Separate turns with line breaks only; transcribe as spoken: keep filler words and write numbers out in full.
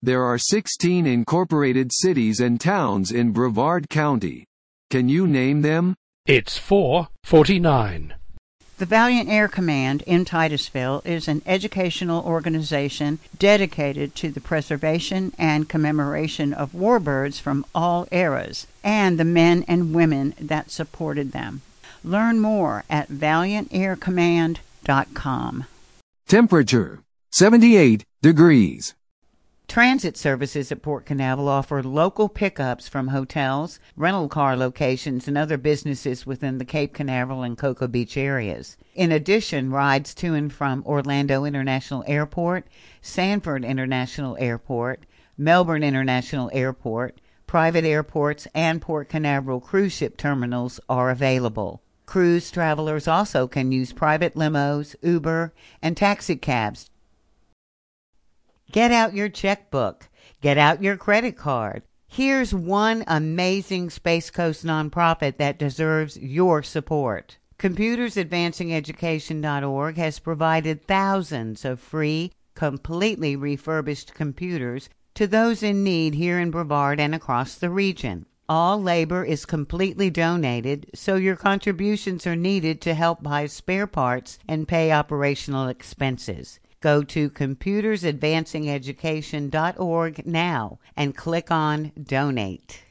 There are sixteen incorporated cities and towns in Brevard County. Can you name them?
It's four forty-nine.
The Valiant Air Command in Titusville is an educational organization dedicated to the preservation and commemoration of warbirds from all eras and the men and women that supported them. Learn more at valiant air command dot com.
Temperature, seventy-eight degrees.
Transit services at Port Canaveral offer local pickups from hotels, rental car locations, and other businesses within the Cape Canaveral and Cocoa Beach areas. In addition, rides to and from Orlando International Airport, Sanford International Airport, Melbourne International Airport, private airports, and Port Canaveral cruise ship terminals are available. Cruise travelers also can use private limos, Uber, and taxi cabs. Get out your checkbook. Get out your credit card. Here's one amazing Space Coast nonprofit that deserves your support. Computers Advancing Education dot org has provided thousands of free, completely refurbished computers to those in need here in Brevard and across the region. All labor is completely donated, so your contributions are needed to help buy spare parts and pay operational expenses. Go to Computers Advancing Education dot org now and click on Donate.